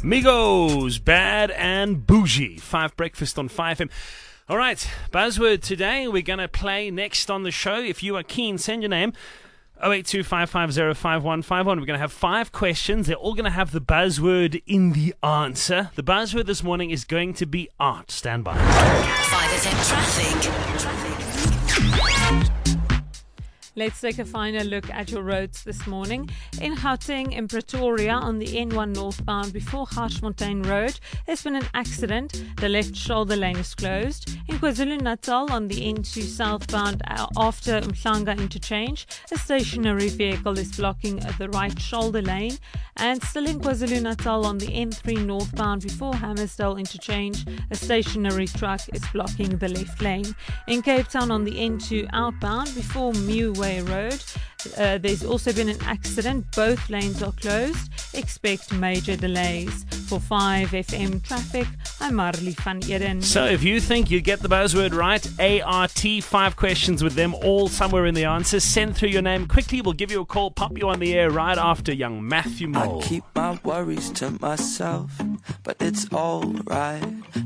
Migos, Bad and Bougie. 5 Breakfast on 5FM. All right, buzzword today. We're going to play next on the show. If you are keen, send your name. 0825505151. We're going to have 5 questions. They're all going to have the buzzword in the answer. The buzzword this morning is going to be art. Stand by. 5FM traffic. Let's take a final look at your roads this morning. In Gauteng, in Pretoria, on the N1 northbound before Garsfontein Road, there's been an accident. The left shoulder lane is closed. In KwaZulu-Natal, on the N2 southbound after Umhlanga interchange, a stationary vehicle is blocking the right shoulder lane. And still in KwaZulu-Natal, on the N3 northbound before Hammersdale interchange, a stationary truck is blocking the left lane. In Cape Town, on the N2 outbound before Mewway Road, there's also been an accident. Both lanes are closed. Expect major delays. For 5FM traffic, I'm Marley van Eden. So if you think you get the buzzword right, ART, 5 questions with them all somewhere in the answer. Send through your name quickly. We'll give you a call, pop you on the air right after young Matthew Mole. I keep my worries to myself, but it's alright.